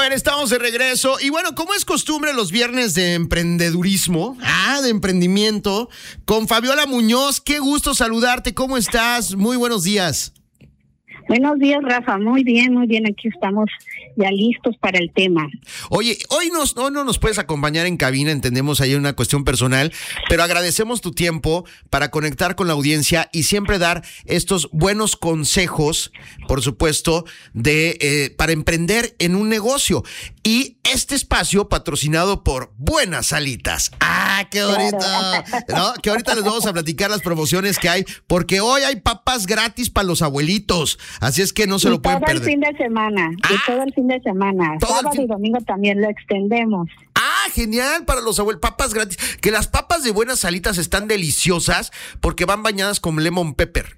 están? Estamos de regreso. Y bueno, como es costumbre los viernes de emprendedurismo, de emprendimiento, con Fabiola Muñoz, qué gusto saludarte. ¿Cómo estás? Muy buenos días. Buenos días, Rafa. Muy bien, aquí estamos ya listos para el tema. Oye, hoy no nos puedes acompañar en cabina, entendemos ahí una cuestión personal, pero agradecemos tu tiempo para conectar con la audiencia y siempre dar estos buenos consejos, por supuesto, para emprender en un negocio. Y este espacio patrocinado por Buenas Alitas. ¡Qué bonito! ¿No? Que ahorita les vamos a platicar las promociones que hay, porque hoy hay papas gratis para los abuelitos. Así es que no se lo pueden perder. Todo el fin de semana. Todo el fin de semana. Sábado y domingo también lo extendemos. Genial, para los abuelos, papas gratis. Que las papas de Buenas Alitas están deliciosas porque van bañadas con lemon pepper.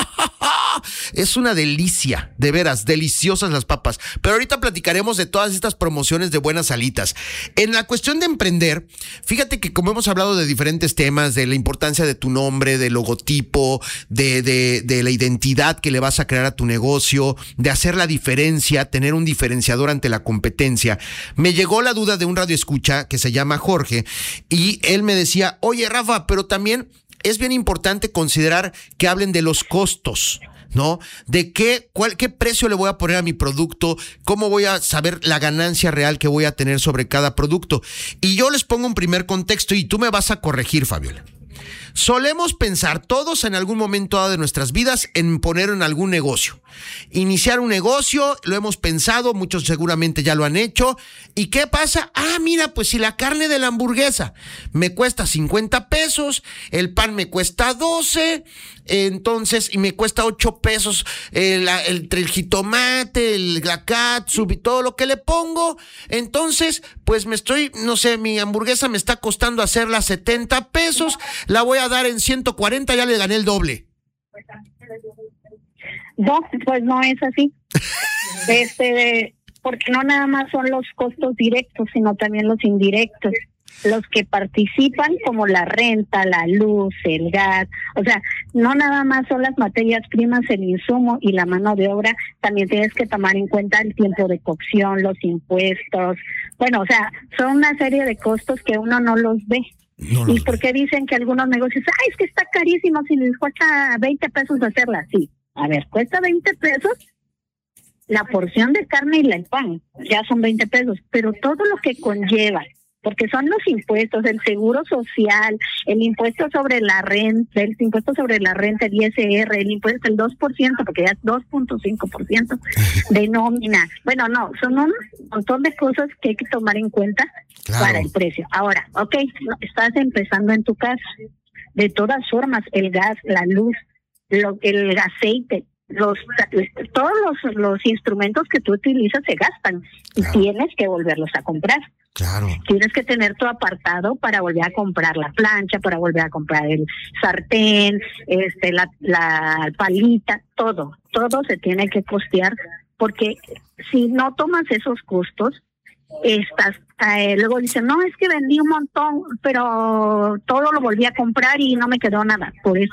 Es una delicia, de veras, deliciosas las papas. Pero ahorita platicaremos de todas estas promociones de Buenas Alitas. En la cuestión de emprender, fíjate que como hemos hablado de diferentes temas, de la importancia de tu nombre, del logotipo, de la identidad que le vas a crear a tu negocio, de hacer la diferencia, tener un diferenciador ante la competencia, me llegó la duda de un radioescucha que se llama Jorge, y él me decía, oye Rafa, pero también es bien importante considerar que hablen de los costos, ¿no? De qué precio le voy a poner a mi producto, cómo voy a saber la ganancia real que voy a tener sobre cada producto. Y yo les pongo un primer contexto y tú me vas a corregir, Fabiola. Solemos pensar todos en algún momento dado de nuestras vidas en poner en algún negocio. Iniciar un negocio, lo hemos pensado, muchos seguramente ya lo han hecho. ¿Y qué pasa? Mira, pues si la carne de la hamburguesa me cuesta 50 pesos, el pan me cuesta 12, entonces, y me cuesta 8 pesos el jitomate, la catsup y todo lo que le pongo, entonces, pues mi hamburguesa me está costando hacerla 70 pesos, la voy a dar en 140, ya le gané el doble. No, pues no es así. Porque no nada más son los costos directos, sino también los indirectos. Los que participan, como la renta, la luz, el gas, o sea, no nada más son las materias primas, el insumo y la mano de obra, también tienes que tomar en cuenta el tiempo de cocción, los impuestos, bueno, o sea, son una serie de costos que uno no los ve. ¿Y por qué dicen que algunos negocios, es que está carísimo, si les cuesta 20 pesos hacerla? Sí, a ver, cuesta 20 pesos la porción de carne y el pan, ya son 20 pesos, pero todo lo que conlleva, porque son los impuestos, el seguro social, el impuesto sobre la renta, el ISR, el impuesto del 2%, porque ya es 2.5% de nómina. Bueno, no, son un montón de cosas que hay que tomar en cuenta para el precio. Ahora, estás empezando en tu casa. De todas formas, el gas, la luz, el aceite, todos los instrumentos que tú utilizas se gastan y tienes que volverlos a comprar. Claro. Tienes que tener tu apartado para volver a comprar la plancha, para volver a comprar el sartén, la palita, todo se tiene que costear, porque si no tomas esos costos, luego dicen, no, es que vendí un montón, pero todo lo volví a comprar y no me quedó nada.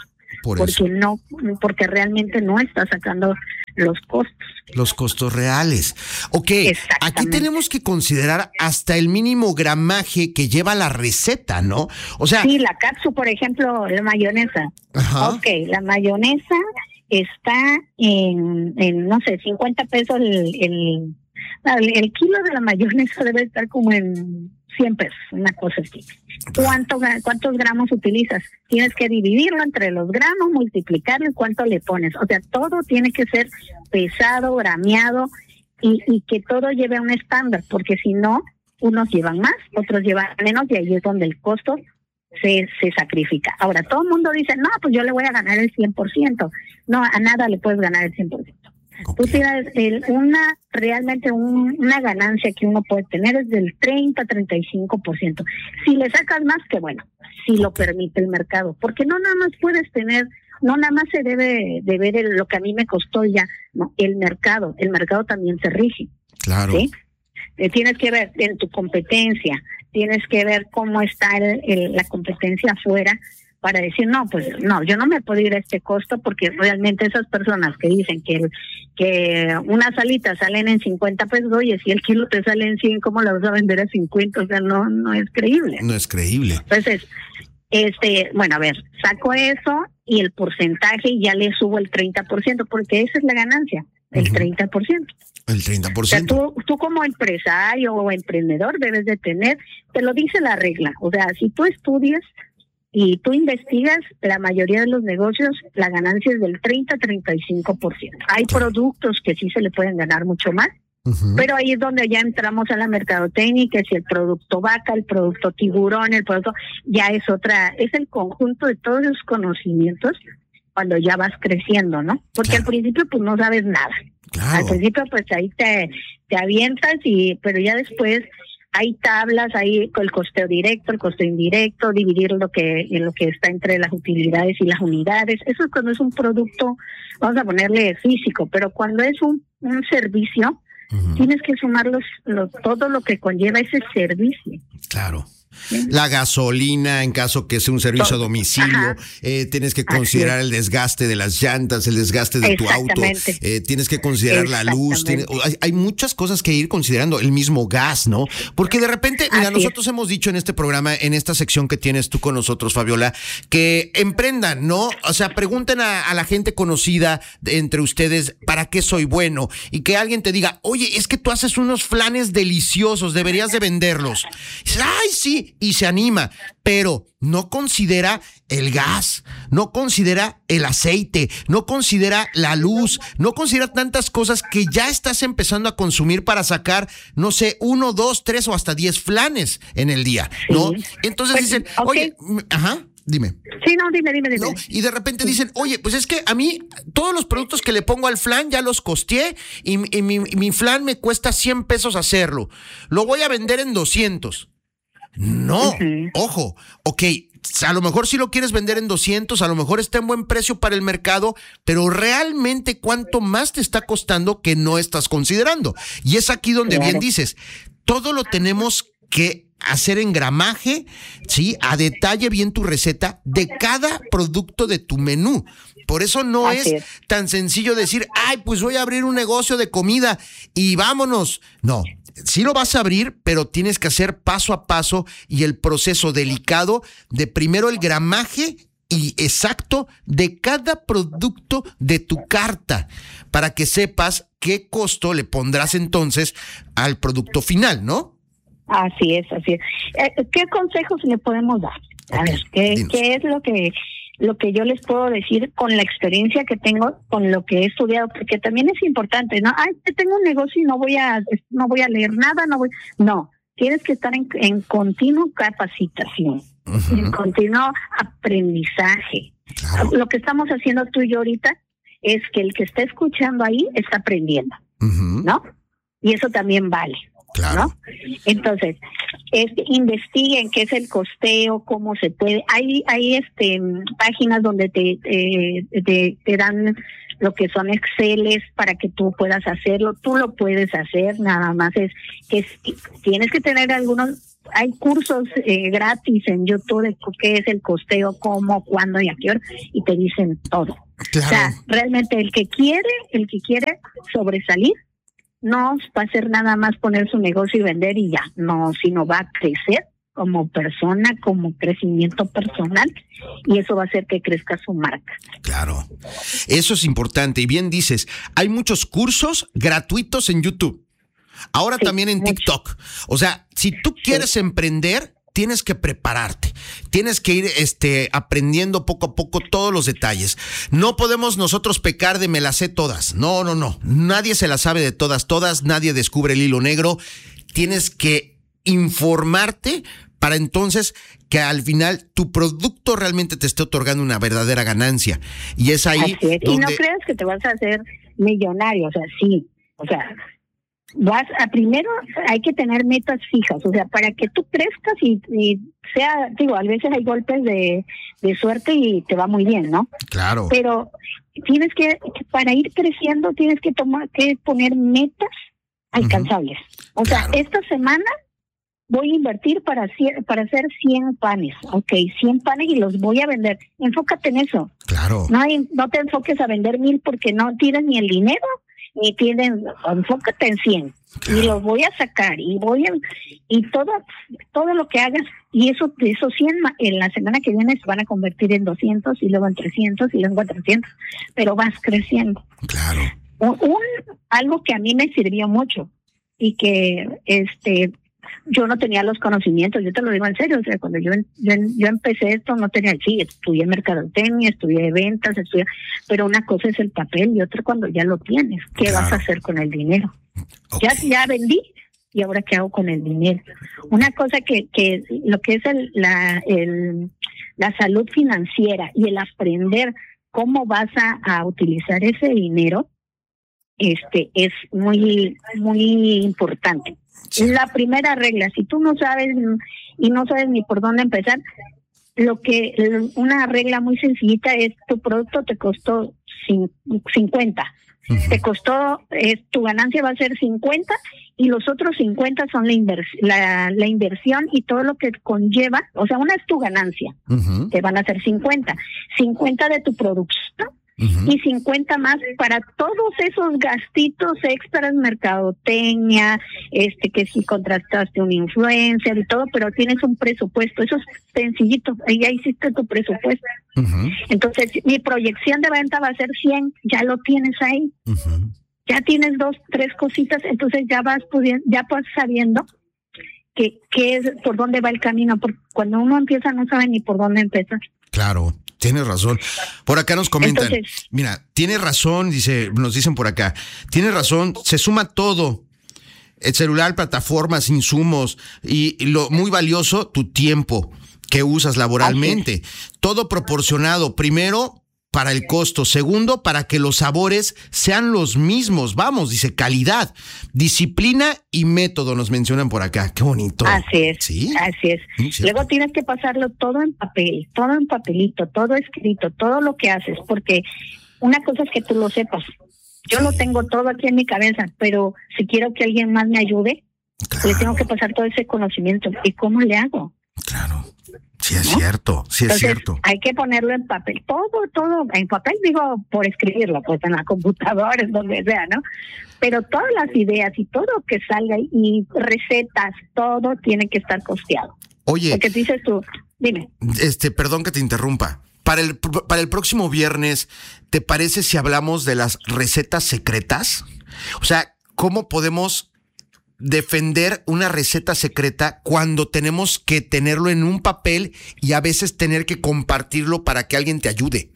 Porque realmente no está sacando los costos reales. Aquí tenemos que considerar hasta el mínimo gramaje que lleva la receta, ¿no? O sea, sí, la catsup, por ejemplo, la mayonesa. Ajá. La mayonesa está en no sé, 50 pesos el kilo de la mayonesa debe estar como en 100 pesos, una cosa así. ¿Cuántos gramos utilizas? Tienes que dividirlo entre los gramos, multiplicarlo y cuánto le pones. O sea, todo tiene que ser pesado, grameado y que todo lleve a un estándar, porque si no, unos llevan más, otros llevan menos y ahí es donde el costo se sacrifica. Ahora, todo el mundo dice, no, pues yo le voy a ganar el 100%. No, a nada le puedes ganar el 100%. Tú tienes realmente una ganancia que uno puede tener es del 30-35%. Si le sacas más, que bueno, si lo permite el mercado, porque no nada más puedes tener, no nada más se debe de ver lo que a mí me costó ya, no, el mercado también se rige. Claro. ¿Sí? Tienes que ver en tu competencia, tienes que ver cómo está la competencia afuera, para decir, no, pues no, yo no me puedo ir a este costo, porque realmente esas personas que dicen que unas alitas salen en 50 pesos, oye, si el kilo te sale en 100, ¿cómo la vas a vender a 50? O sea, no es creíble. No es creíble. Entonces, bueno, a ver, saco eso y el porcentaje ya le subo el 30%, porque esa es la ganancia, el 30%. El 30%. O sea, tú como empresario o emprendedor debes de tener, te lo dice la regla, o sea, si tú estudias y tú investigas, la mayoría de los negocios, la ganancia es del 30-35%. Hay productos que sí se le pueden ganar mucho más, pero ahí es donde ya entramos a la mercadotecnia, que si el producto vaca, el producto tiburón, el producto, ya es el conjunto de todos esos conocimientos cuando ya vas creciendo, ¿no? Porque al principio pues no sabes nada. Claro. Al principio pues ahí te avientas, pero ya después hay tablas, hay el costeo directo, el costeo indirecto, dividir lo que está entre las utilidades y las unidades. Eso es cuando es un producto, vamos a ponerle físico, pero cuando es un servicio, tienes que sumar todo lo que conlleva ese servicio. Claro. La gasolina, en caso que sea un servicio a domicilio, tienes que considerar el desgaste de las llantas, el desgaste de tu auto, tienes que considerar la luz, hay muchas cosas que ir considerando, el mismo gas, ¿no? Porque de repente, mira, nosotros hemos dicho en este programa, en esta sección que tienes tú con nosotros, Fabiola, que emprendan, ¿no? O sea, pregunten a la gente conocida entre ustedes, ¿para qué soy bueno? Y que alguien te diga, oye, es que tú haces unos flanes deliciosos, deberías de venderlos. Y dices, ay, sí, y se anima, pero no considera el gas, no considera el aceite, no considera la luz, no considera tantas cosas que ya estás empezando a consumir para sacar, no sé, 1, 2, 3 o hasta 10 flanes en el día, ¿no? Sí. Entonces pues, dicen, oye, dime. Sí, no, dime. ¿No? Y de repente dicen, oye, pues es que a mí todos los productos que le pongo al flan ya los costeé y mi flan me cuesta 100 pesos hacerlo. Lo voy a vender en 200. No, ojo, ok, a lo mejor sí lo quieres vender en 200, a lo mejor está en buen precio para el mercado, pero realmente cuánto más te está costando que no estás considerando. Y es aquí donde bien dices, todo lo tenemos que hacer en gramaje, ¿sí? A detalle bien tu receta de cada producto de tu menú. Por eso no es tan sencillo decir, ay, pues voy a abrir un negocio de comida y vámonos. No, sí lo vas a abrir, pero tienes que hacer paso a paso y el proceso delicado de primero el gramaje y exacto de cada producto de tu carta para que sepas qué costo le pondrás entonces al producto final, ¿no? Así es. ¿Qué consejos le podemos dar? A ver, ¿qué es lo que yo les puedo decir con la experiencia que tengo, con lo que he estudiado? Porque también es importante, ¿no? Ay, tengo un negocio y no voy a leer nada, no, tienes que estar en continua capacitación, en continuo aprendizaje. Claro. Lo que estamos haciendo tú y yo ahorita es que el que está escuchando ahí está aprendiendo, ¿no? Y eso también vale. Claro. ¿No? Entonces, investiguen qué es el costeo, cómo se puede. Hay páginas donde te dan lo que son Exceles para que tú puedas hacerlo. Tú lo puedes hacer, nada más es que tienes que tener hay cursos gratis en YouTube de qué es el costeo, cómo, cuándo y a qué hora, y te dicen todo. Claro. O sea, realmente el que quiere sobresalir, no va a ser nada más poner su negocio y vender y ya, no, sino va a crecer como persona, como crecimiento personal, y eso va a hacer que crezca su marca. Claro, eso es importante, y bien dices, hay muchos cursos gratuitos en YouTube, ahora también en TikTok, o sea, si tú quieres emprender, tienes que prepararte, tienes que ir aprendiendo poco a poco todos los detalles. No podemos nosotros pecar de me las sé todas. No. Nadie se las sabe de todas, nadie descubre el hilo negro. Tienes que informarte para entonces que al final tu producto realmente te esté otorgando una verdadera ganancia. Y es ahí donde... Y no creas que te vas a hacer millonario, primero hay que tener metas fijas, o sea, para que tú crezcas y sea, a veces hay golpes de suerte y te va muy bien, ¿no? Claro. Pero tienes que, para ir creciendo, tienes que poner metas alcanzables. O sea, esta semana voy a invertir para hacer 100 panes, ok, 100 panes y los voy a vender. Enfócate en eso. Claro. No te enfoques a vender 1000 porque no tienes ni el dinero, ni tienen, enfócate en 100. Claro. Y los voy a sacar y todo lo que hagas, y esos 100 en la semana que viene se van a convertir en 200 y luego en 300 y luego en 400, pero vas creciendo. Claro. Algo que a mí me sirvió mucho y que yo no tenía los conocimientos, yo te lo digo en serio, o sea, cuando yo empecé esto no tenía, sí, estudié mercadotecnia, estudié ventas, pero una cosa es el papel y otra cuando ya lo tienes, ¿qué claro. vas a hacer con el dinero? Okay. Ya vendí, y ahora qué hago con el dinero. Una cosa que lo que es la salud financiera y el aprender cómo vas a utilizar ese dinero, es muy, muy importante. Sí. La primera regla, si tú no sabes y no sabes ni por dónde empezar, una regla muy sencillita es: tu producto te costó 50, te costó, tu ganancia va a ser 50 y los otros 50 son la inversión y todo lo que conlleva, o sea, una es tu ganancia, te van a ser 50 de tu producción. Y 50 más para todos esos gastitos extras, mercadotecnia, que si contrataste un influencer y todo, pero tienes un presupuesto, eso es sencillito, ahí ya hiciste tu presupuesto. Entonces, mi proyección de venta va a ser 100, ya lo tienes ahí. Ya tienes 2, 3 cositas, entonces ya vas sabiendo que es por dónde va el camino, porque cuando uno empieza no sabe ni por dónde empezar. Claro. Tienes razón. Por acá nos comentan. Entonces, mira, tiene razón, nos dicen por acá. Tiene razón, se suma todo. El celular, plataformas, insumos y lo muy valioso, tu tiempo que usas laboralmente. Todo proporcionado. Primero, para el costo. Segundo, para que los sabores sean los mismos. Vamos, dice, calidad, disciplina y método, nos mencionan por acá. Qué bonito. Así es. ¿Sí? Así es. Sí, luego tienes que pasarlo todo en papel, todo en papelito, todo escrito, todo lo que haces, porque una cosa es que tú lo sepas. Yo lo tengo todo aquí en mi cabeza, pero si quiero que alguien más me ayude, le tengo que pasar todo ese conocimiento. ¿Y cómo le hago? Claro. Sí, es cierto, sí es cierto. Hay que ponerlo en papel, todo en papel, digo, por escribirlo, pues en la computadora, en donde sea, ¿no? Pero todas las ideas y todo que salga y recetas, todo tiene que estar costeado. Oye. Porque dices tú, dime. Perdón que te interrumpa. Para el próximo viernes, ¿te parece si hablamos de las recetas secretas? O sea, ¿cómo podemos defender una receta secreta cuando tenemos que tenerlo en un papel y a veces tener que compartirlo para que alguien te ayude?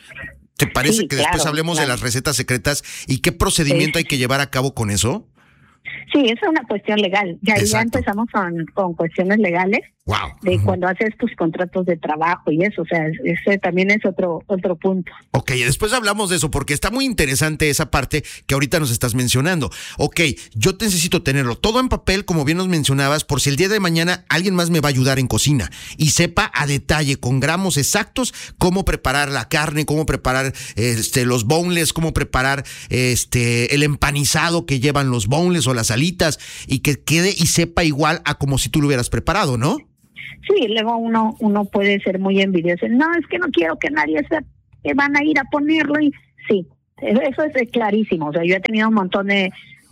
¿Te parece que después hablemos de las recetas secretas y qué procedimiento hay que llevar a cabo con eso? Sí, esa es una cuestión legal. Ya empezamos con cuestiones legales. Wow. De cuando haces tus contratos de trabajo y eso, o sea, ese también es otro punto. Ok, después hablamos de eso porque está muy interesante esa parte que ahorita nos estás mencionando. Ok, yo necesito tenerlo todo en papel, como bien nos mencionabas, por si el día de mañana alguien más me va a ayudar en cocina y sepa a detalle, con gramos exactos, cómo preparar la carne, cómo preparar los boneless, cómo preparar el empanizado que llevan los boneless o las alitas y que quede y sepa igual a como si tú lo hubieras preparado, ¿no? Sí, luego uno puede ser muy envidioso. No, es que no quiero que nadie sepa que van a ir a ponerlo. Y sí, eso es clarísimo. O sea, yo he tenido un montón de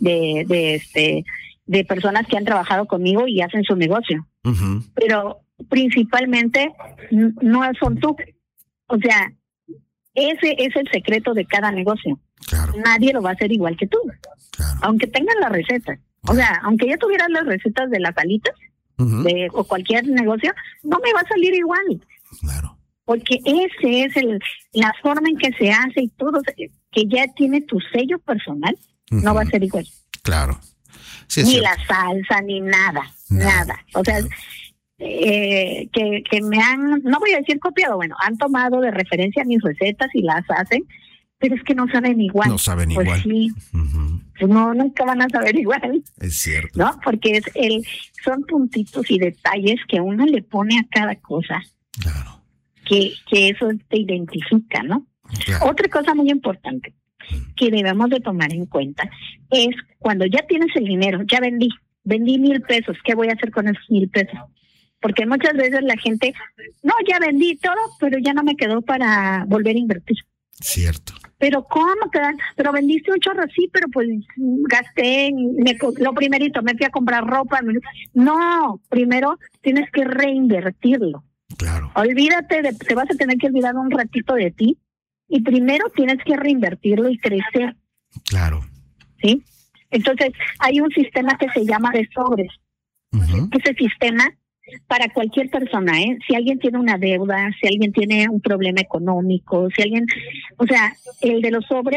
personas que han trabajado conmigo y hacen su negocio. Pero principalmente no son tú. O sea, ese es el secreto de cada negocio. Claro. Nadie lo va a hacer igual que tú. Claro. Aunque tengan las recetas. O sea, aunque ya tuvieras las recetas de las alitas, o cualquier negocio, no me va a salir igual. Claro. Porque ese es la forma en que se hace y todo, que ya tiene tu sello personal, no va a ser igual. Claro. Sí, ni la salsa, ni nada. O sea, que me han, no voy a decir copiado, bueno, han tomado de referencia mis recetas y las hacen, pero es que no saben igual. No saben igual. Pues sí. No, nunca van a saber igual. Es cierto. ¿No? Porque son puntitos y detalles que uno le pone a cada cosa. Claro. Que eso te identifica, ¿no? Claro. Otra cosa muy importante que debemos de tomar en cuenta es cuando ya tienes el dinero, ya vendí, vendí 1,000 pesos, ¿qué voy a hacer con esos 1,000 pesos? Porque muchas veces la gente, no, ya vendí todo, pero ya no me quedó para volver a invertir. Cierto. Pero ¿cómo te dan? Pero vendiste un chorro, sí, pero pues gasté, lo primerito, me fui a comprar ropa. No, primero tienes que reinvertirlo. Claro. Olvídate, te vas a tener que olvidar un ratito de ti y primero tienes que reinvertirlo y crecer. Claro. ¿Sí? Entonces, hay un sistema que se llama de sobres. Uh-huh. Ese sistema para cualquier persona, ¿eh? Si alguien tiene una deuda, si alguien tiene un problema económico, si alguien, o sea, el de los sobres,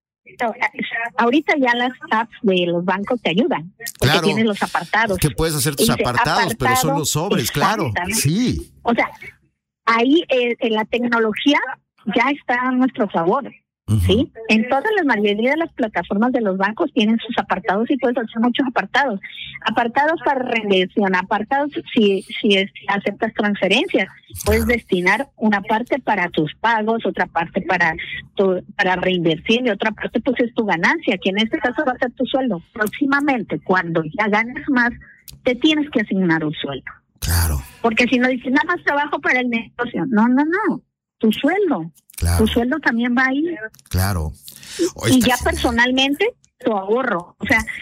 ahorita ya las apps de los bancos te ayudan, porque claro, tienes los apartados. Que puedes hacer tus apartados, pero son los sobres, claro. Sí. O sea, ahí la tecnología ya está a nuestro favor. ¿Sí? En todas las mayoría de las plataformas de los bancos tienen sus apartados y puedes hacer muchos apartados. Apartados para reinversión, apartados si aceptas transferencias. Puedes destinar una parte para tus pagos, otra parte para reinvertir y otra parte pues es tu ganancia, que en este caso va a ser tu sueldo. Próximamente, cuando ya ganes más, te tienes que asignar un sueldo. Claro. Porque si no dices, nada más trabajo para el negocio. No. Tu sueldo. Claro. Tu sueldo también va ahí. Claro. Y ya personalmente, tu ahorro. O sea,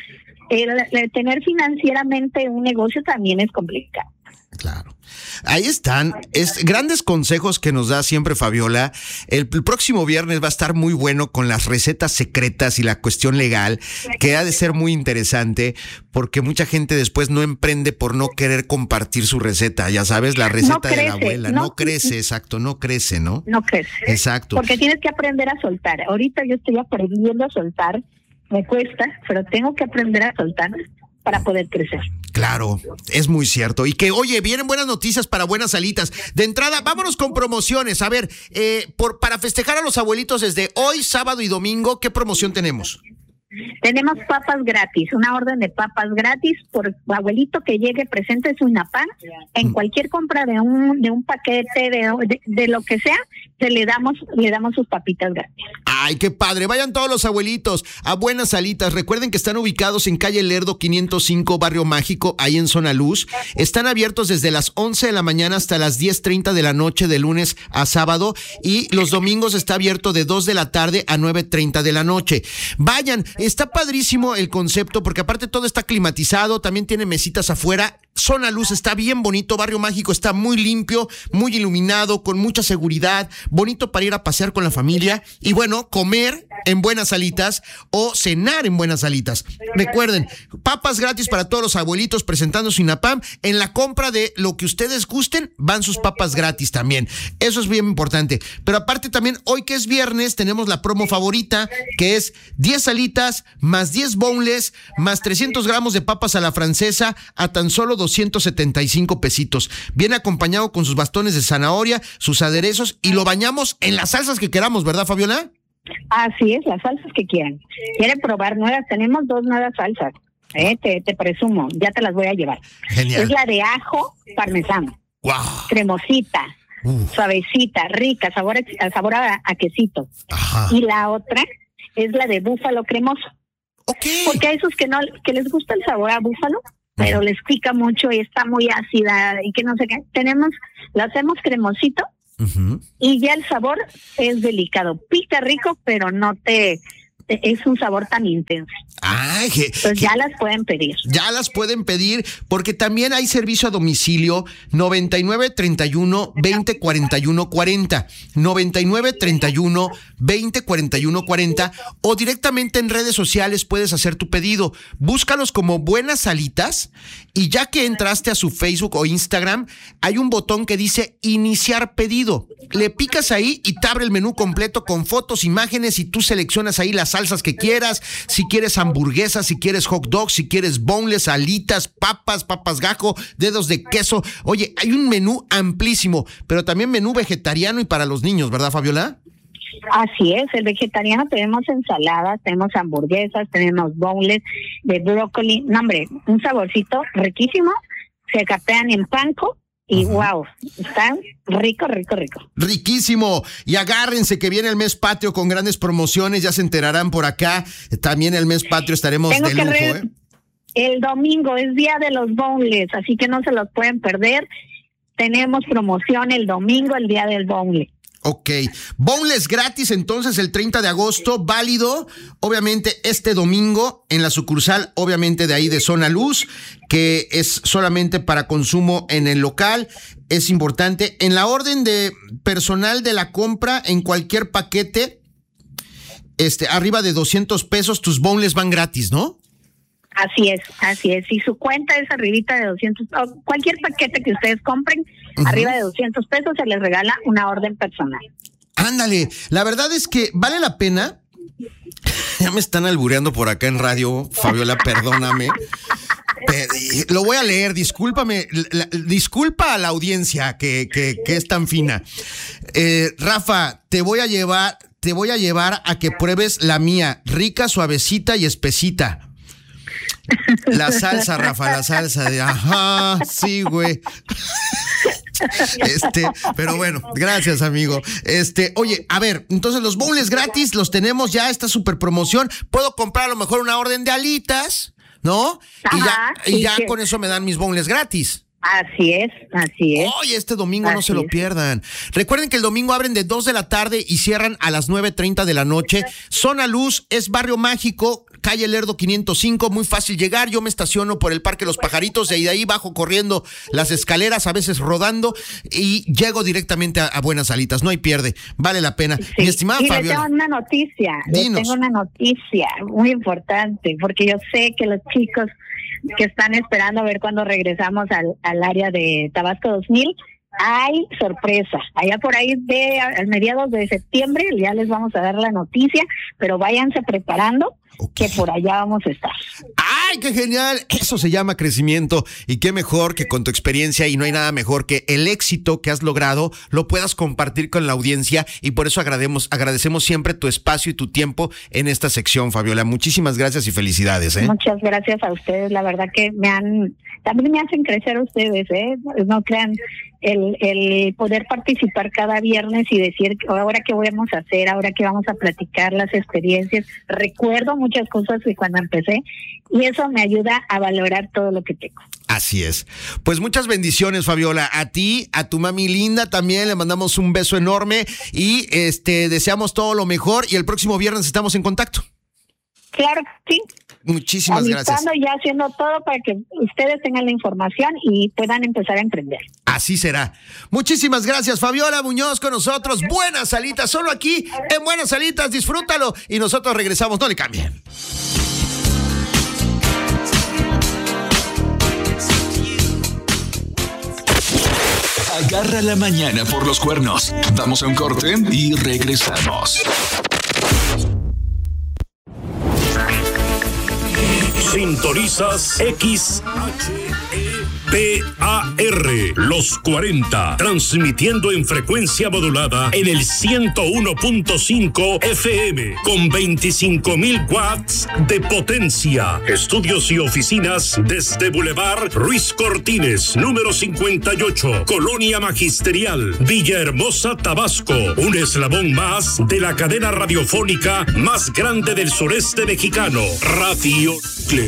el tener financieramente un negocio también es complicado. Claro. Ahí están, grandes consejos que nos da siempre Fabiola. El próximo viernes va a estar muy bueno con las recetas secretas y la cuestión legal, que ha de ser muy interesante, porque mucha gente después no emprende por no querer compartir su receta. Ya sabes, la receta de la abuela. No crece, exacto, no crece, ¿no? No crece. Exacto. Porque tienes que aprender a soltar. Ahorita yo estoy aprendiendo a soltar, me cuesta, pero tengo que aprender a soltar para poder crecer. Claro, es muy cierto. Y que, oye, vienen buenas noticias para Buenas Alitas. De entrada, vámonos con promociones. A ver, para festejar a los abuelitos desde hoy, sábado y domingo, ¿qué promoción tenemos? Tenemos papas gratis, una orden de papas gratis por abuelito que llegue, presente su INAPAM. En cualquier compra de un paquete, de lo que sea, le damos sus papitas gratis. Ay, qué padre. Vayan todos los abuelitos a Buenas Alitas. Recuerden que están ubicados en calle Lerdo 505, Barrio Mágico, ahí en Zona Luz. Están abiertos desde las 11 de la mañana hasta las 10:30 de la noche, de lunes a sábado. Y los domingos está abierto de 2 de la tarde a 9:30 de la noche. Vayan, está padrísimo el concepto, porque aparte todo está climatizado, también tiene mesitas afuera. Zona Luz está bien bonito, Barrio Mágico está muy limpio, muy iluminado, con mucha seguridad, bonito para ir a pasear con la familia y bueno, comer en Buenas Alitas o cenar en Buenas Alitas. Recuerden, papas gratis para todos los abuelitos presentando su INAPAM. En la compra de lo que ustedes gusten, van sus papas gratis también. Eso es bien importante. Pero aparte también, hoy que es viernes, tenemos la promo favorita, que es 10 alitas, más 10 boneless, más 300 gramos de papas a la francesa, a tan solo 275 pesitos. Viene acompañado con sus bastones de zanahoria, sus aderezos y lo bañamos en las salsas que queramos, ¿verdad, Fabiola? Así es, las salsas que quieran. ¿Quieren probar nuevas? Tenemos 2 nuevas salsas. Te presumo, ya te las voy a llevar. Genial. Es la de ajo parmesano. Wow. Cremosita, suavecita, rica, sabor a quesito. Ajá. Y la otra es la de búfalo cremoso. Okay. Porque a esos que les gusta el sabor a búfalo, pero les pica mucho y está muy ácida y que no sé qué, la hacemos cremosito. Uh-huh. Y ya el sabor es delicado, pica rico, pero es un sabor tan intenso. Ay, entonces ya las pueden pedir. Ya las pueden pedir, porque también hay servicio a domicilio 9931-204140, 9931-204140, o directamente en redes sociales puedes hacer tu pedido. Búscalos como Buenas Alitas y ya que entraste a su Facebook o Instagram, hay un botón que dice iniciar pedido. Le picas ahí y te abre el menú completo con fotos, imágenes y tú seleccionas ahí las salsas que quieras, si quieres hamburguesas, si quieres hot dogs, si quieres boneless, alitas, papas gajo, dedos de queso. Oye, hay un menú amplísimo, pero también menú vegetariano y para los niños, ¿verdad, Fabiola? Así es, el vegetariano tenemos ensaladas, tenemos hamburguesas, tenemos boneless de brócoli. No, hombre, un saborcito riquísimo. Se capean en panko. Y wow, están rico. Riquísimo. Y agárrense que viene el mes patrio con grandes promociones, ya se enterarán por acá. También el mes patrio estaremos de lujo, El domingo es Día de los Boneless, así que no se los pueden perder. Tenemos promoción el domingo, el Día del Boneless. Ok, boneless gratis entonces el 30 de agosto, válido obviamente este domingo en la sucursal, obviamente de ahí de Zona Luz, que es solamente para consumo en el local. Es importante, en la orden de personal de la compra, en cualquier paquete, arriba de 200 pesos, tus boneless van gratis, ¿no? Así es. Si su cuenta es arribita de 200, cualquier paquete que ustedes compren, arriba de 200 pesos, se les regala una orden personal. Ándale, la verdad es que vale la pena. Ya me están albureando por acá en radio, Fabiola, perdóname. Lo voy a leer, discúlpame, disculpa a la audiencia que es tan fina. Rafa, te voy a llevar a que pruebes la mía, rica, suavecita y espesita. La salsa, Rafa, la salsa de ajá, sí, güey. Pero bueno, gracias, amigo. Oye, a ver, entonces los boneless gratis los tenemos ya, esta super promoción. Puedo comprar a lo mejor una orden de alitas, ¿no? Ajá, y ya con eso me dan mis boneless gratis. Así es. Oye, este domingo no se lo pierdan. Recuerden que el domingo abren de 2 de la tarde y cierran a las 9:30 de la noche. Zona Luz es Barrio Mágico, calle Lerdo 505, muy fácil llegar. Yo me estaciono por el Parque Los Pajaritos y de ahí bajo corriendo las escaleras, a veces rodando, y llego directamente a Buenas Salitas. No hay pierde, vale la pena. Sí. Mi estimada Fabiola. Les tengo una noticia muy importante, porque yo sé que los chicos que están esperando a ver cuándo regresamos al área de Tabasco 2000, hay sorpresa. Allá por ahí a mediados de septiembre ya les vamos a dar la noticia, pero váyanse preparando, que por allá vamos a estar. ¡Ay, qué genial! Eso se llama crecimiento, y qué mejor que con tu experiencia, y no hay nada mejor que el éxito que has logrado lo puedas compartir con la audiencia, y por eso agradecemos siempre tu espacio y tu tiempo en esta sección, Fabiola. Muchísimas gracias y felicidades, ¿eh? Muchas gracias a ustedes, la verdad que también me hacen crecer ustedes, ¿eh? No crean, el poder participar cada viernes y decir ahora qué vamos a hacer, ahora qué vamos a platicar, las experiencias. Recuerdo muchas cosas de cuando empecé y eso me ayuda a valorar todo lo que tengo. Así es. Pues muchas bendiciones, Fabiola. A ti, a tu mami linda también le mandamos un beso enorme y deseamos todo lo mejor, y el próximo viernes estamos en contacto. Claro que sí. Muchísimas gracias. Ya haciendo todo para que ustedes tengan la información y puedan empezar a emprender. Así será. Muchísimas gracias, Fabiola Muñoz con nosotros. Buenas Salitas, solo aquí en Buenas Salitas, disfrútalo y nosotros regresamos, no le cambien. Agarra la mañana por los cuernos. Vamos a un corte y regresamos. Sintonizas XHEPAR, los 40, transmitiendo en frecuencia modulada en el 101.5 FM, con 25,000 watts de potencia. Estudios y oficinas desde Boulevard Ruiz Cortines, número 58, Colonia Magisterial, Villahermosa, Tabasco. Un eslabón más de la cadena radiofónica más grande del sureste mexicano, Radio Cleo.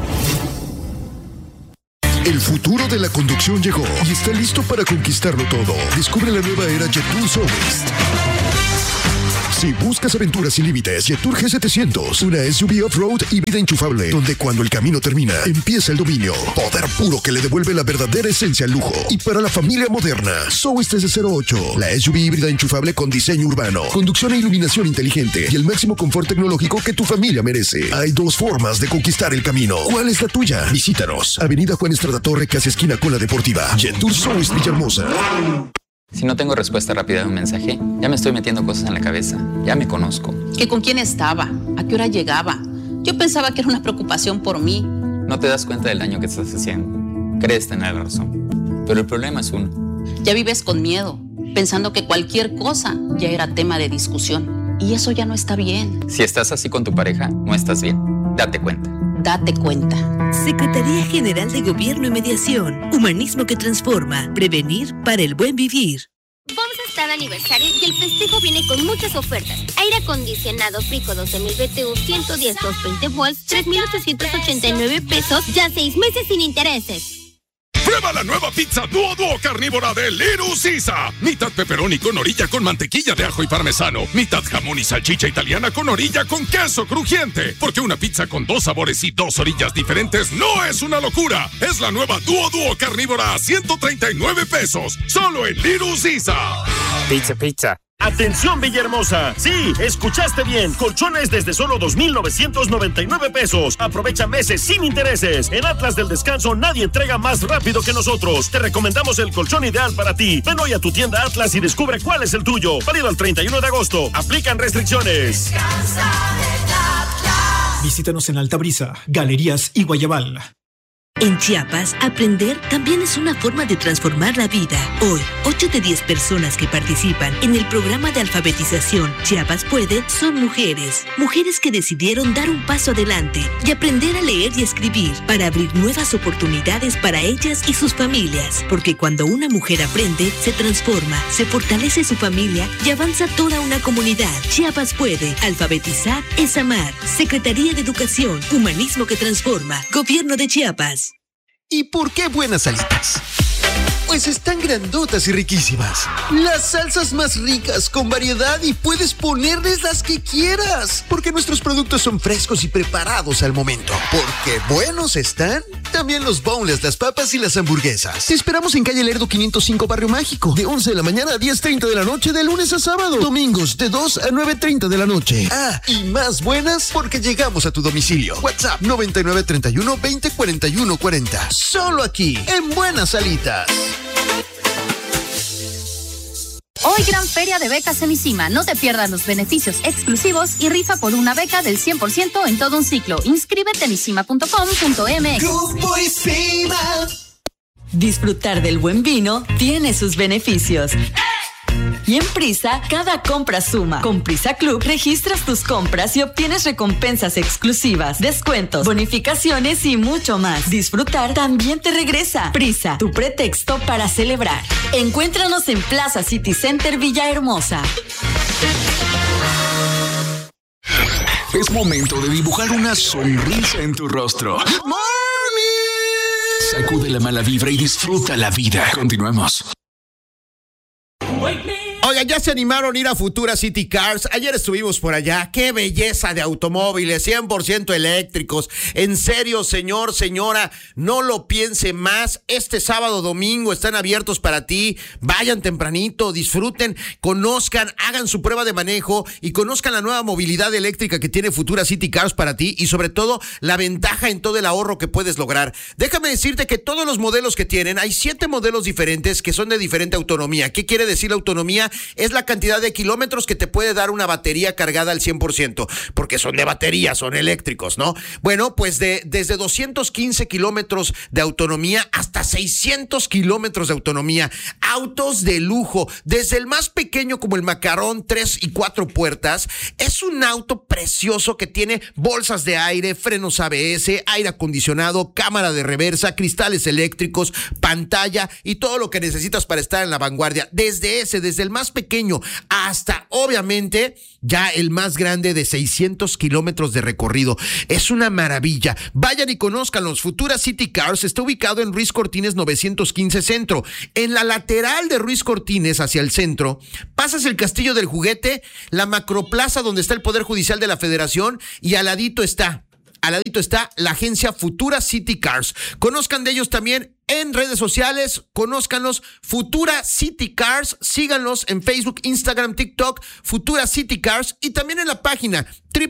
El futuro de la conducción llegó y está listo para conquistarlo todo. Descubre la nueva era Jetour Soulist. Si buscas aventuras sin límites, Jetour G700, una SUV off-road híbrida enchufable, donde cuando el camino termina, empieza el dominio. Poder puro que le devuelve la verdadera esencia al lujo. Y para la familia moderna, Soulist S08, la SUV híbrida enchufable con diseño urbano, conducción e iluminación inteligente y el máximo confort tecnológico que tu familia merece. Hay dos formas de conquistar el camino. ¿Cuál es la tuya? Visítanos. Avenida Juan Estrada Torre, casi esquina con la Deportiva. Jetour Soulist Villahermosa. Si no tengo respuesta rápida de un mensaje, ya me estoy metiendo cosas en la cabeza. Ya me conozco. ¿Que con quién estaba? ¿A qué hora llegaba? Yo pensaba que era una preocupación por mí. No te das cuenta del daño que estás haciendo. Crees tener razón. Pero el problema es uno. Ya vives con miedo, pensando que cualquier cosa ya era tema de discusión. Y eso ya no está bien. Si estás así con tu pareja, no estás bien. Date cuenta. Date cuenta. Secretaría General de Gobierno y Mediación. Humanismo que transforma. Prevenir para el buen vivir. Vamos a está de aniversario y el festejo viene con muchas ofertas. Aire acondicionado Frico 12,000 BTU 110 220 volts, 3,889 pesos, ya 6 meses sin intereses. Prueba la nueva pizza Duo carnívora de Little Caesar. Mitad pepperoni con orilla con mantequilla de ajo y parmesano. Mitad jamón y salchicha italiana con orilla con queso crujiente. Porque una pizza con 2 sabores y 2 orillas diferentes no es una locura. Es la nueva Duo carnívora a 139 pesos. Solo en Little Caesar. Pizza. ¡Atención, Villahermosa! Sí, escuchaste bien. Colchones desde solo 2,999 pesos. Aprovecha meses sin intereses. En Atlas del Descanso nadie entrega más rápido que nosotros. Te recomendamos el colchón ideal para ti. Ven hoy a tu tienda Atlas y descubre cuál es el tuyo. Válido al 31 de agosto. Aplican restricciones. Visítanos en Altabrisa, Galerías y Guayabal. En Chiapas, aprender también es una forma de transformar la vida. Hoy, 8 de 10 personas que participan en el programa de alfabetización Chiapas Puede son mujeres. Mujeres que decidieron dar un paso adelante y aprender a leer y escribir para abrir nuevas oportunidades para ellas y sus familias. Porque cuando una mujer aprende, se transforma, se fortalece su familia y avanza toda una comunidad. Chiapas Puede. Alfabetizar es amar. Secretaría de Educación, Humanismo que Transforma. Gobierno de Chiapas. ¿Y por qué buenas salitas? Pues están grandotas y riquísimas. Las salsas más ricas, con variedad y puedes ponerles las que quieras. Porque nuestros productos son frescos y preparados al momento. Porque buenos están también los boneless, las papas y las hamburguesas. Te esperamos en calle Lerdo 505, Barrio Mágico. De 11 de la mañana a 10:30 de la noche, de lunes a sábado. Domingos de 2 a 9:30 de la noche. Ah, y más buenas porque llegamos a tu domicilio. WhatsApp 9931 20 41 40. Solo aquí, en Buenas Salitas. Hoy gran feria de becas en ICIMA. No te pierdas los beneficios exclusivos y rifa por una beca del 100% en todo un ciclo. Inscríbete en isima.com.mx. Disfrutar del buen vino tiene sus beneficios. Y en Prisa, cada compra suma. Con Prisa Club, registras tus compras y obtienes recompensas exclusivas, descuentos, bonificaciones y mucho más. Disfrutar también te regresa. Prisa, tu pretexto para celebrar. Encuéntranos en Plaza City Center Villahermosa. Es momento de dibujar una sonrisa en tu rostro. ¡Good morning! Sacude la mala vibra y disfruta la vida. Continuemos. Oigan, ya se animaron a ir a Futura City Cars. Ayer estuvimos por allá. ¡Qué belleza de automóviles! 100% eléctricos. En serio, señor, señora, no lo piense más. Este sábado, domingo están abiertos para ti. Vayan tempranito, disfruten, conozcan, hagan su prueba de manejo y conozcan la nueva movilidad eléctrica que tiene Futura City Cars para ti y sobre todo la ventaja en todo el ahorro que puedes lograr. Déjame decirte que todos los modelos que tienen, hay 7 modelos diferentes que son de diferente autonomía. ¿Qué quiere decir la autonomía? Es la cantidad de kilómetros que te puede dar una batería cargada al 100%, porque son de batería, son eléctricos, ¿no? Bueno, pues desde 215 kilómetros de autonomía hasta 600 kilómetros de autonomía. Autos de lujo, desde el más pequeño como el Macarón 3 y 4 puertas. Es un auto precioso que tiene bolsas de aire, frenos ABS, aire acondicionado, cámara de reversa, cristales eléctricos, pantalla y todo lo que necesitas para estar en la vanguardia. Desde el más pequeño hasta, obviamente, ya el más grande de 600 kilómetros de recorrido. Es una maravilla. Vayan y conózcanlos. Futura City Cars está ubicado en Ruiz Cortines 915 Centro. En la lateral de Ruiz Cortines hacia el centro, pasas el Castillo del Juguete, la Macroplaza donde está el Poder Judicial de la Federación y al ladito está la agencia Futura City Cars. Conozcan de ellos también en redes sociales, conózcanlos, Futura City Cars, síganlos en Facebook, Instagram, TikTok, Futura City Cars y también en la página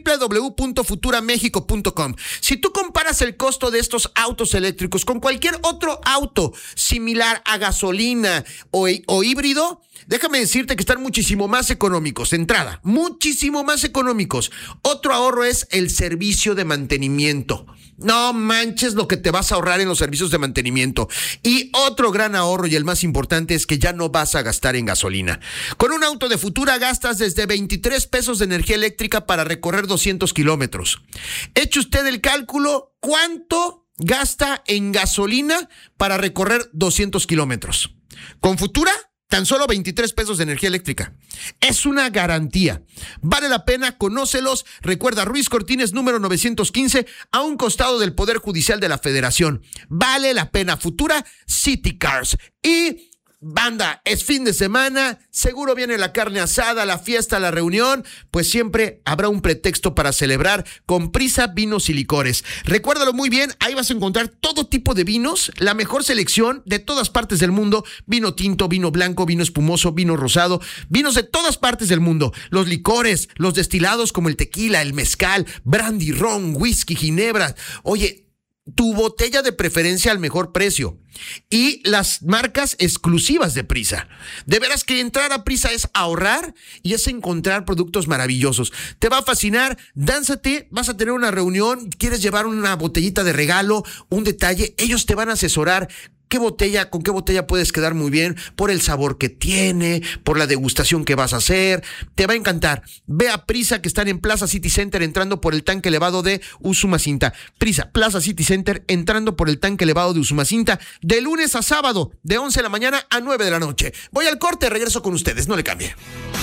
www.futuramexico.com. Si tú comparas el costo de estos autos eléctricos con cualquier otro auto similar a gasolina o híbrido, déjame decirte que están muchísimo más económicos de entrada, muchísimo más económicos. Otro ahorro es el servicio de mantenimiento. No manches lo que te vas a ahorrar en los servicios de mantenimiento. Y otro gran ahorro y el más importante es que ya no vas a gastar en gasolina. Con un auto de Futura gastas desde 23 pesos de energía eléctrica para recorrer 200 kilómetros. Eche usted el cálculo, ¿cuánto gasta en gasolina para recorrer 200 kilómetros? Con Futura, Tan solo 23 pesos de energía eléctrica. Es una garantía. Vale la pena, conócelos. Recuerda, Ruiz Cortines, número 915, a un costado del Poder Judicial de la Federación. Vale la pena. Futura City Cars. Y banda, es fin de semana, seguro viene la carne asada, la fiesta, la reunión, pues siempre habrá un pretexto para celebrar con Prisa Vinos y Licores. Recuérdalo muy bien, ahí vas a encontrar todo tipo de vinos, la mejor selección de todas partes del mundo, vino tinto, vino blanco, vino espumoso, vino rosado, vinos de todas partes del mundo, los licores, los destilados como el tequila, el mezcal, brandy, ron, whisky, ginebra. Oye, tu botella de preferencia al mejor precio y las marcas exclusivas de Prisa. De veras que entrar a Prisa es ahorrar y es encontrar productos maravillosos. Te va a fascinar, dánzate, vas a tener una reunión, quieres llevar una botellita de regalo, un detalle, ellos te van a asesorar. ¿Con qué botella puedes quedar muy bien? Por el sabor que tiene, por la degustación que vas a hacer. Te va a encantar. Ve a Prisa, que están en Plaza City Center, entrando por el tanque elevado de Usumacinta. Prisa, Plaza City Center, entrando por el tanque elevado de Usumacinta, de lunes a sábado, de 11 de la mañana a 9 de la noche. Voy al corte, regreso con ustedes, no le cambie.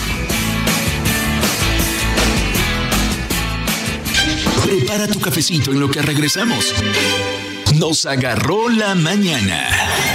Prepara tu cafecito en lo que regresamos. Nos agarró la mañana.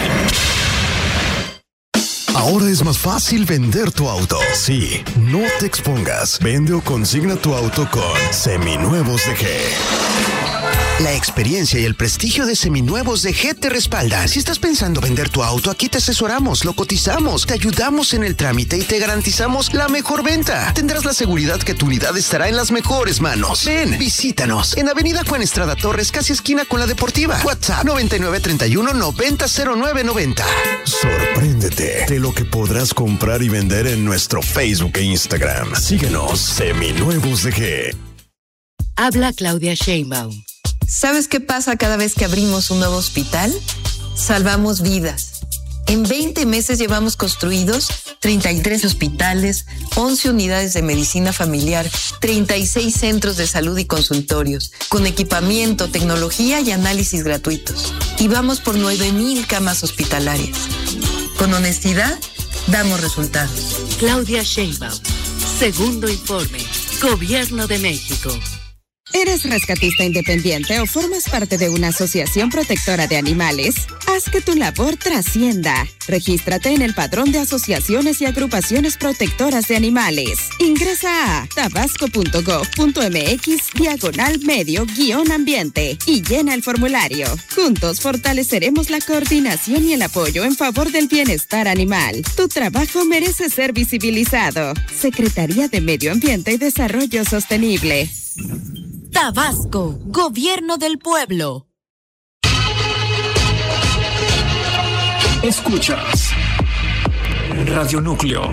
Ahora es más fácil vender tu auto. Sí, no te expongas. Vende o consigna tu auto con Seminuevos de G. La experiencia y el prestigio de Seminuevos de G te respaldan. Si estás pensando vender tu auto, aquí te asesoramos, lo cotizamos, te ayudamos en el trámite y te garantizamos la mejor venta. Tendrás la seguridad que tu unidad estará en las mejores manos. Ven, visítanos en Avenida Juan Estrada Torres, casi esquina con la Deportiva. WhatsApp 9931-900990. Sorpréndete de lo que podrás comprar y vender en nuestro Facebook e Instagram. Síguenos, Seminuevos de G. Habla Claudia Sheinbaum. ¿Sabes qué pasa cada vez que abrimos un nuevo hospital? Salvamos vidas. En 20 meses llevamos construidos 33 hospitales, 11 unidades de medicina familiar, 36 centros de salud y consultorios, con equipamiento, tecnología y análisis gratuitos. Y vamos por 9,000 camas hospitalarias. Con honestidad, damos resultados. Claudia Sheinbaum. Segundo informe. Gobierno de México. ¿Eres rescatista independiente o formas parte de una asociación protectora de animales? Haz que tu labor trascienda. Regístrate en el Padrón de Asociaciones y Agrupaciones Protectoras de Animales. Ingresa a tabasco.gov.mx/medio-ambiente y llena el formulario. Juntos fortaleceremos la coordinación y el apoyo en favor del bienestar animal. Tu trabajo merece ser visibilizado. Secretaría de Medio Ambiente y Desarrollo Sostenible. Tabasco, Gobierno del Pueblo. Escuchas Radio Núcleo,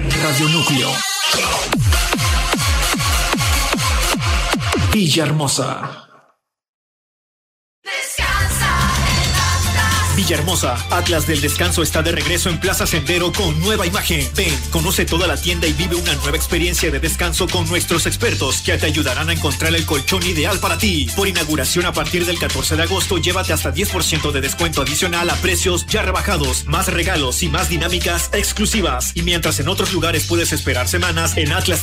Villahermosa. Villahermosa, Atlas del Descanso está de regreso en Plaza Sendero con nueva imagen. Ven, conoce toda la tienda y vive una nueva experiencia de descanso con nuestros expertos que te ayudarán a encontrar el colchón ideal para ti. Por inauguración a partir del 14 de agosto, llévate hasta 10% de descuento adicional a precios ya rebajados, más regalos y más dinámicas exclusivas. Y mientras en otros lugares puedes esperar semanas, en Atlas